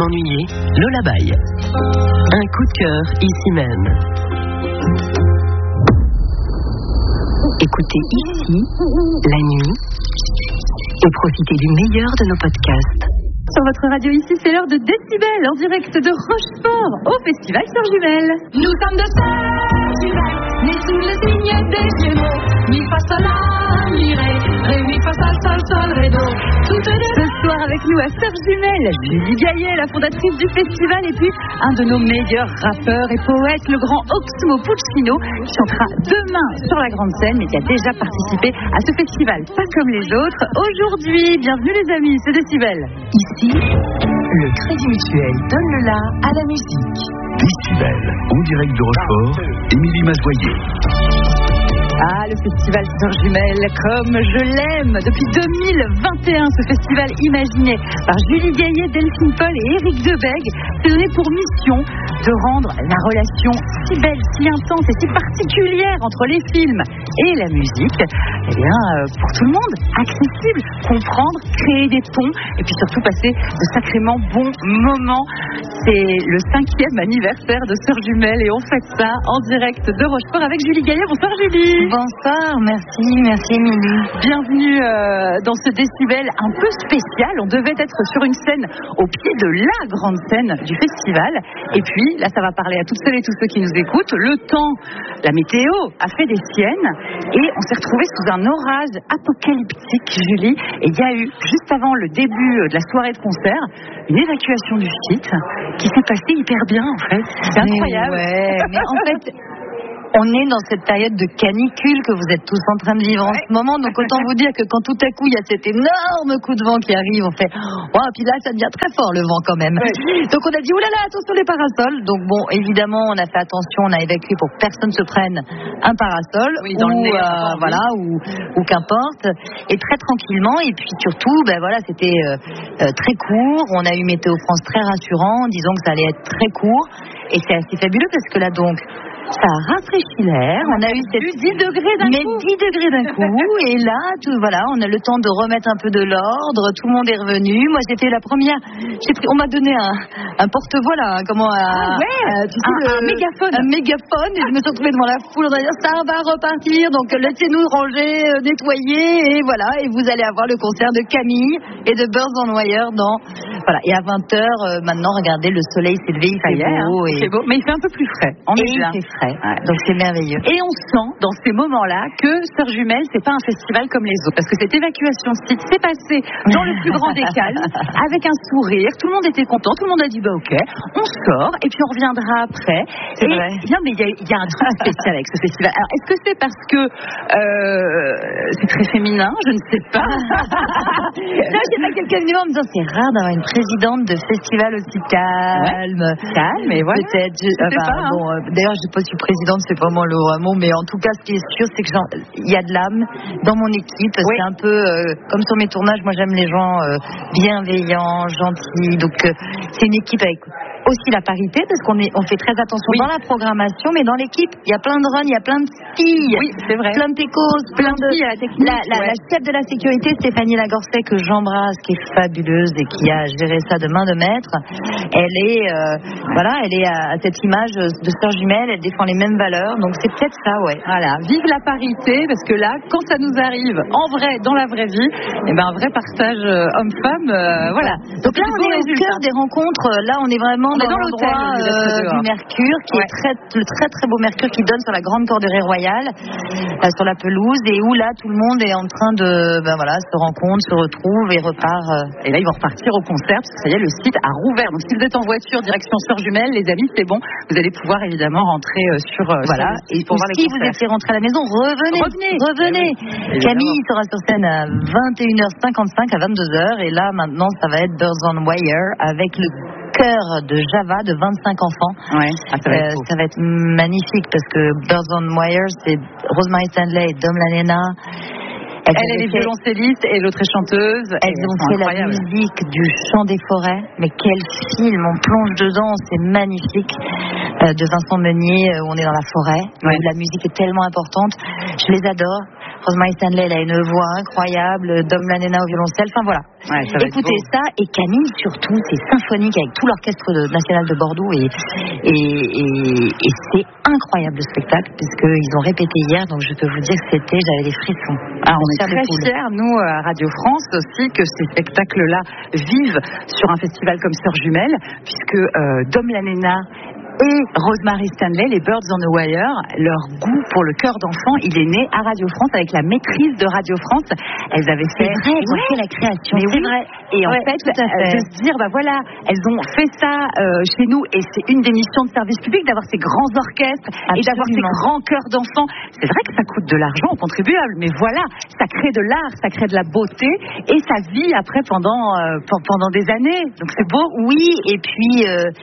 m'ennuyer, Lola Baye. Un coup de cœur ici même. Écoutez ici, la nuit, et profitez du meilleur de nos podcasts. Sur votre radio ici, c'est l'heure de Décibel, en direct de Rochefort, au Festival Sœurs Jumelles. Nous sommes de sœurs jumelles, nées sous le signe des Gémeaux. Mi fa sol la mi ré, mi fa sol ré do. Toutes les Ce soir avec nous à Sœurs Jumelles, Julie Gaillet, la fondatrice du festival, et puis un de nos meilleurs rappeurs et poètes, le grand Oxmo Puccino, qui chantera demain sur la grande scène, mais qui a déjà participé à ce festival, pas comme les autres. Aujourd'hui, bienvenue les amis, c'est Décibel. Ici, le Crédit Mutuel donne le la à la musique. Décibel, en direct de Rochefort, Émilie Mazoyer. Ah, le festival Sœurs Jumelles, comme je l'aime. Depuis 2021, ce festival imaginé par Julie Gaillet, Delphine Paul et Éric Debègue s'est donné pour mission de rendre la relation si belle, si intense et si particulière entre les films et la musique, eh bien, pour tout le monde, accessible, comprendre, créer des ponts et puis surtout passer de sacrément bons moments. C'est le 5e anniversaire de Sœurs Jumelles et on fête ça en direct de Rochefort avec Julie Gaillet. Bonsoir Julie. Bonsoir, merci Émilie. Bienvenue dans ce Décibel un peu spécial. On devait être sur une scène au pied de la grande scène du festival. Et puis, là, ça va parler à toutes celles et tous ceux qui nous écoutent. Le temps, la météo a fait des siennes. Et on s'est retrouvés sous un orage apocalyptique, Julie. Et il y a eu, juste avant le début de la soirée de concert, une évacuation du site qui s'est passée hyper bien, en fait. C'est incroyable. Mais en fait... On est dans cette période de canicule que vous êtes tous en train de vivre en ce moment. Donc autant vous dire que quand tout à coup il y a cet énorme coup de vent qui arrive, on fait oh, puis là ça devient très fort le vent quand même. Donc on a dit oulala, attention les parasols. Donc bon, évidemment on a fait attention, on a évacué pour que personne se prenne un parasol ou qu'importe, et très tranquillement. Et puis surtout voilà, c'était très court. On a eu Météo France très rassurant en disant que ça allait être très court, et c'est assez fabuleux parce que là donc ça a rafraîchi l'air. On a eu 10 degrés d'un coup. 10 degrés d'un coup. Et là, on a le temps de remettre un peu de l'ordre. Tout le monde est revenu. Moi, j'étais la première. On m'a donné un porte-voix là. Un mégaphone. Un mégaphone. Et je me suis retrouvée devant la foule. On a dit ça va repartir. Donc laissez-nous ranger, nettoyer. Et voilà. Et vous allez avoir le concert de Camille et de Birds on Wire dans. Voilà. Et à 20h, maintenant, regardez, le soleil s'est levé. Il fait beau. C'est beau. Mais il fait un peu plus frais. Ouais. Donc c'est merveilleux. Et on sent dans ces moments-là que Sœurs Jumelles, c'est pas un festival comme les autres, parce que cette évacuation site s'est passée dans le plus grand des calmes, avec un sourire. Tout le monde était content, tout le monde a dit bah ok, on sort et puis on reviendra après. C'est vrai. Bien, mais il y a un truc spécial avec ce festival. Alors est-ce que c'est parce que c'est très féminin? Je ne sais pas. Là, j'ai pas quelqu'un venu en me disant c'est rare d'avoir une présidente de festival aussi calme. Calme, et voilà. Peut-être. D'ailleurs, je sais pas si présidente, c'est pas moi le vrai mot, mais en tout cas, ce qui est sûr, c'est que il y a de l'âme dans mon équipe. Oui. C'est un peu comme sur mes tournages. Moi, j'aime les gens bienveillants, gentils. Donc, c'est une équipe avec aussi la parité, parce qu'on fait très attention dans la programmation, mais dans l'équipe, il y a plein de runs, il y a plein de filles, c'est vrai. plein de pécos, plein de filles à la technique. La chef de la sécurité, Stéphanie Lagorcet, que j'embrasse, qui est fabuleuse et qui a géré ça de main de maître. Elle est à cette image de Sœurs Jumelles, elle défend les mêmes valeurs, donc c'est peut-être ça, ouais. Voilà, vive la parité, parce que là, quand ça nous arrive en vrai, dans la vraie vie, un vrai partage homme-femme, voilà. Donc là, on est au cœur des rencontres, là, on est vraiment dans l'endroit du Mercure, qui est le très très beau Mercure qui donne sur la grande corderie royale, sur la pelouse, et où là tout le monde est en train de se rencontre, se retrouve et repart. Et là ils vont repartir au concert parce que ça y est, le site a rouvert. Donc si vous êtes en voiture direction Sœurs Jumelles, les amis, c'est bon, vous allez pouvoir évidemment rentrer sur et pour voir les concerts. Si vous étiez rentré à la maison, revenez. Camille sera sur scène à 21h55 à 22h, et là maintenant ça va être Birds on Wire avec le chœur de Java de 25 enfants. Ça va être magnifique parce que Birds on Wire, c'est Rosemary Stanley et Dom Lanena. Elle est violoncelliste et l'autre est chanteuse. Elles ont fait la musique du Chant des forêts. Mais quel film, on plonge dedans, c'est magnifique. De Vincent Meunier, où on est dans la forêt, où la musique est tellement importante. Je les adore. Rosemary Stanley, elle a une voix incroyable. Dom Lanena au violoncelle. Enfin voilà. Ouais, écoutez ça. Et Camille, surtout, c'est symphonique avec tout l'orchestre national de Bordeaux. Et c'est incroyable le spectacle, puisqu'ils ont répété hier. Donc je peux vous dire que j'avais des frissons. Ah, on est très fiers, nous, à Radio France aussi, que ces spectacles-là vivent sur un festival comme Sœurs Jumelles, puisque Dom Lanena et Rosemary Stanley, les Birds on the Wire, leur goût pour le cœur d'enfant, il est né à Radio France avec la maîtrise de Radio France. Elles avaient fait... C'est vrai, elles ont fait la création. Mais c'est oui. vrai. Et en fait, de se dire, bah voilà, elles ont fait ça chez nous, et c'est une des missions de service public d'avoir ces grands orchestres. Absolument. Et d'avoir ces grands cœurs d'enfants. C'est vrai que ça coûte de l'argent aux contribuables, mais voilà, ça crée de l'art, ça crée de la beauté, et ça vit après pendant des années. Donc c'est beau. Oui, et puis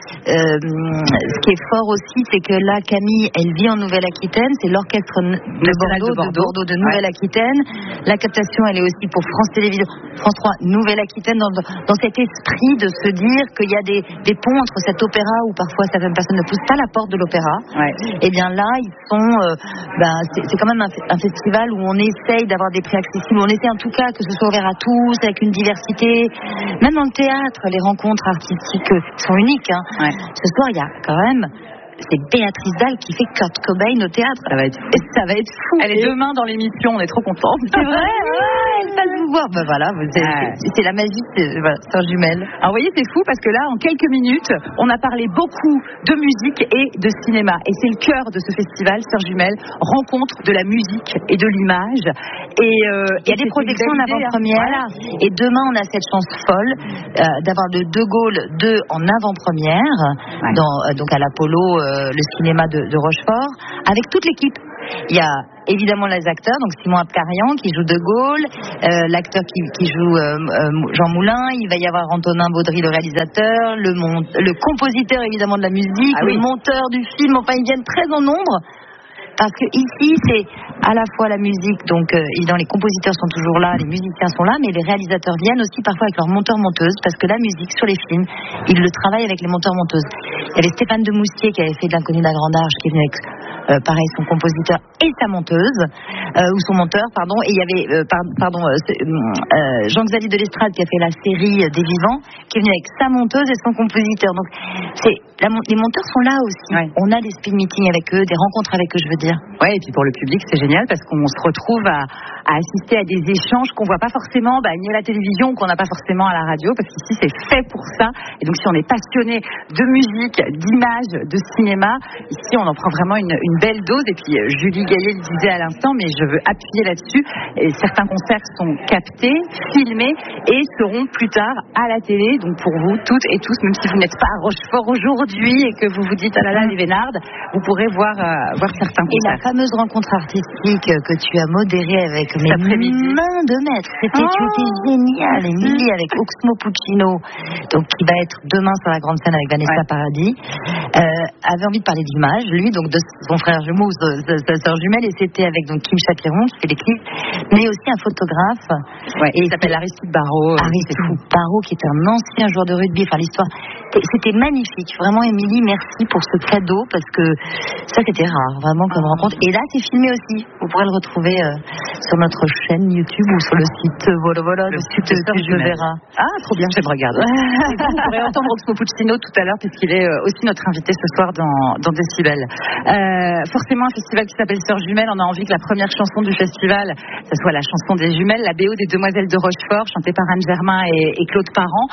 ce qui est fort aussi, c'est que là, Camille, elle vit en Nouvelle-Aquitaine, c'est l'orchestre de Bordeaux de Nouvelle-Aquitaine. La captation, elle est aussi pour France Télévisions, France 3, Nouvelle-Aquitaine, dans cet esprit de se dire qu'il y a des ponts entre cet opéra où parfois certaines personnes ne poussent pas la porte de l'opéra. Et bien là, ils sont, c'est quand même un festival où on essaye d'avoir des prix accessibles, on essaie en tout cas que ce soit ouvert à tous, avec une diversité. Même dans le théâtre, les rencontres artistiques sont uniques. Ce soir, il y a quand même... C'est Béatrice Dalle qui fait Kurt Cobain au théâtre. Ça va être fou. Elle est demain dans l'émission, on est trop contents. C'est vrai, elle passe vous voir. Ben voilà, c'est la magie de Sœurs Jumelles. Alors vous voyez, c'est fou parce que là, en quelques minutes, on a parlé beaucoup de musique et de cinéma. Et c'est le cœur de ce festival, Sœurs Jumelles, rencontre de la musique et de l'image. Et il y a des projections en avant-première. Voilà. Et demain, on a cette chance folle d'avoir le De Gaulle 2 en avant-première, donc à l'Apollo, le cinéma de Rochefort, avec toute l'équipe. Il y a évidemment les acteurs, donc Simon Abkarian qui joue De Gaulle, l'acteur qui joue Jean Moulin, il va y avoir Antonin Baudry, le réalisateur, le compositeur évidemment de la musique, le monteur du film, enfin ils viennent très en nombre. Parce que ici, c'est à la fois la musique, donc évidemment les compositeurs sont toujours là, les musiciens sont là, mais les réalisateurs viennent aussi parfois avec leurs monteurs-monteuses, parce que la musique sur les films, ils le travaillent avec les monteurs-monteuses. Il y avait Stéphane Demoustier qui avait fait de l'Inconnu d'un grand âge, qui est venu avec pareil son compositeur et sa monteuse, ou son monteur, pardon, et il y avait Jean-Xavier de l'Estrade qui a fait la série des Vivants, qui est venu avec sa monteuse et son compositeur. Donc les monteurs sont là aussi. On a des speed meetings avec eux, des rencontres avec eux, je veux dire. Ouais, et puis pour le public, c'est génial parce qu'on se retrouve à assister à des échanges qu'on voit pas forcément ni à la télévision ou qu'on n'a pas forcément à la radio, parce qu'ici c'est fait pour ça. Et donc si on est passionné de musique, d'image, de cinéma, ici on en prend vraiment une belle dose. Et puis Julie Gaillet le disait à l'instant, mais je veux appuyer là-dessus. Et certains concerts sont captés, filmés et seront plus tard à la télé. Donc pour vous toutes et tous, même si vous n'êtes pas à Rochefort aujourd'hui et que vous vous dites ah là là les Vénardes, vous pourrez voir certains concerts. Et la fameuse rencontre artistique que tu as modérée avec mes mains de maître, tu étais génial, Émilie, avec Oxmo Puccino, donc qui va être demain sur la grande scène avec Vanessa Paradis, avait envie de parler d'image, lui, donc de son frère jumeau, sa sœur jumelle, et c'était avec donc Kim Chapiron qui fait les clips, mais aussi un photographe. Et il s'appelle Aristide Barrault. Aristide Barrault, qui est un ancien joueur de rugby. Enfin, l'histoire, c'était magnifique. Vraiment, Émilie, merci pour ce cadeau, parce que ça, c'était rare, vraiment, comme rencontre. Et là, c'est filmé aussi. Vous pourrez le retrouver sur notre chaîne YouTube ou sur le site, le site de Vera. Ah, trop bien, je vais me regarder. Vous pourrez entendre Oxmo Puccino tout à l'heure, puisqu'il est aussi notre invité ce soir dans Décibel. Forcément, un festival qui s'appelle Sœurs Jumelles, on a envie que la première chanson du festival, ce soit la chanson des jumelles, la BO des Demoiselles de Rochefort, chantée par Anne Germain et Claude Parent.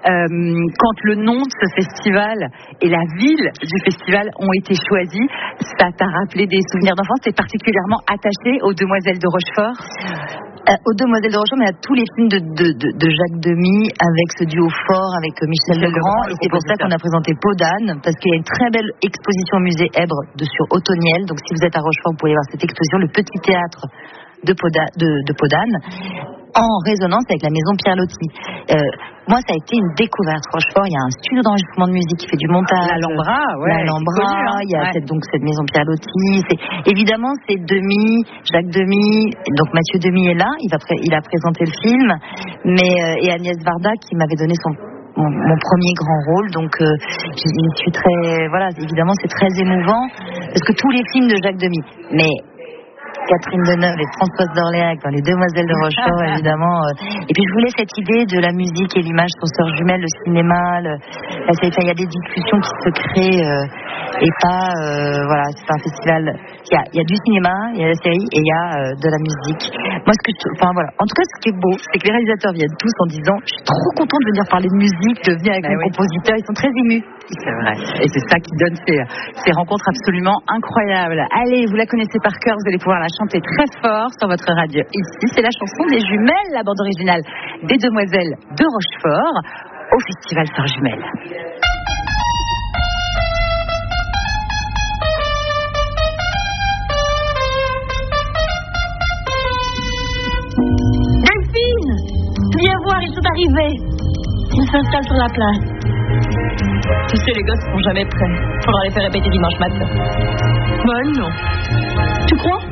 Quand le nom de ce festival et la ville du festival ont été choisis, ça t'a rappelé des souvenirs d'enfance? T'es particulièrement attaché aux Demoiselles de Rochefort? Aux Demoiselles de Rochefort, mais à tous les films de Jacques Demy, avec ce duo fort avec Michel Legrand, et c'est pour ça qu'on a présenté Peau d'âne, parce qu'il y a une très belle exposition au musée Èbre sur Autoniel. Donc si vous êtes à Rochefort, vous pouvez voir cette exposition, le petit théâtre de Peau d'âne, en résonance avec la maison Pierre Loti. Moi, ça a été une découverte. Rochefort, il y a un studio d'enregistrement de musique qui fait du montage. L'Alhambra, il y a cette maison Pierre Loti. Évidemment, c'est Jacques Demy, donc Mathieu Demy est là, il a présenté le film, et Agnès Varda qui m'avait donné mon premier grand rôle, donc je suis très, évidemment c'est très émouvant, parce que tous les films de Jacques Demy, mais Catherine Deneuve et Françoise d'Orléac dans Les Demoiselles de Rochefort, évidemment. Et puis je voulais cette idée de la musique et l'image sur Sœurs Jumelles, le cinéma. Il y a des discussions qui se créent et pas, voilà, c'est pas un festival. Il y a du cinéma, il y a la série et il y a de la musique. Moi, voilà. En tout cas, ce qui est beau, c'est que les réalisateurs viennent tous en disant je suis trop content de venir parler de musique, de venir avec mon compositeur. Ils sont très émus. C'est vrai. Et c'est ça qui donne ces rencontres absolument incroyables. Allez, vous la connaissez par cœur, vous allez pouvoir la chanter très fort sur votre radio. Ici, c'est la chanson des Jumelles, la bande originale des Demoiselles de Rochefort au Festival Sœurs Jumelles. Delphine, viens voir, ils sont arrivés. Ils s'installent sur la place. Tu sais, les gosses sont jamais prêts. Faudra les faire répéter dimanche matin. Bon, non. Tu crois?